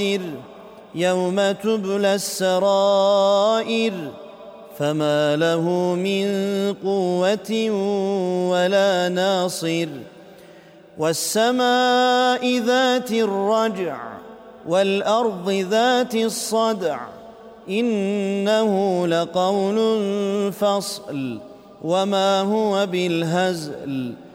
يوم تبلى السرائر فما له من قوة ولا ناصر والسماء ذات الرجع والأرض ذات الصدع إنه لقول فصل وما هو بالهزل